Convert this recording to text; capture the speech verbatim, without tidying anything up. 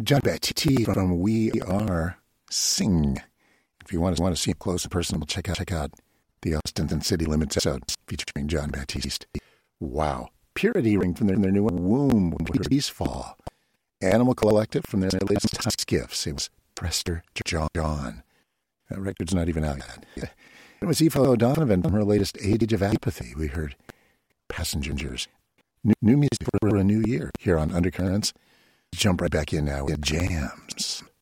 John Batiste from We Are Sing. If you want to, want to see him close and personal, check out, check out the Austin City Limits episode featuring John Batiste. Wow. Purity Ring from their, their new Womb, Peaceful. Animal Collective from their latest Gifts. It was Prester John. That record's not even out yet. It was Aoife O'Donovan from her latest Age of Apathy. We heard Passengers. New, new music for a new year here on Undercurrents. Jump right back in now with Jams.